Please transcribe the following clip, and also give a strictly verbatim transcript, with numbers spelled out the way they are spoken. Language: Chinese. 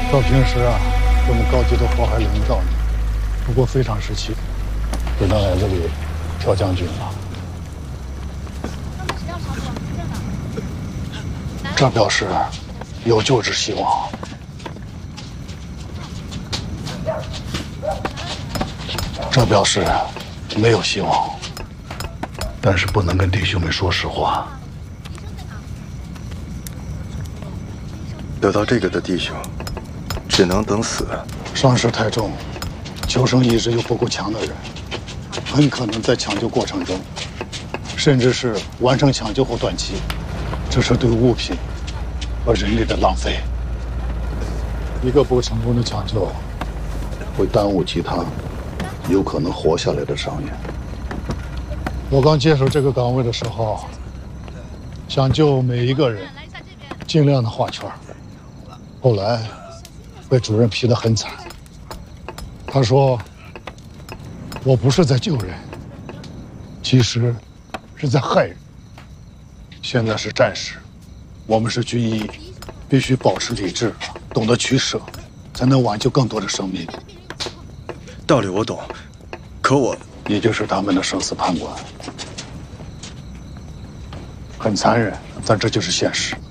照平时啊，这么高级的活还轮不到你。不过非常时期，只能来这里调将军了。这表示有救之希望。这表示没有希望。但是不能跟弟兄们说实话。 得到这个的弟兄，只能等死。 伤势太重，求生意志又不够强的人，很可能在抢救过程中，甚至是完成抢救后断气。这是对物品和人力的浪费。一个不成功的抢救，会耽误其他有可能活下来的伤员。我刚接手这个岗位的时候，想救每一个人，尽量的画圈。后来被主任批得很惨，他说我不是在救人，其实是在害人。现在是战时，我们是军医，必须保持理智，懂得取舍，才能挽救更多的生命。 道理我懂，可我你就是他们的生死判官，很残忍，但这就是现实。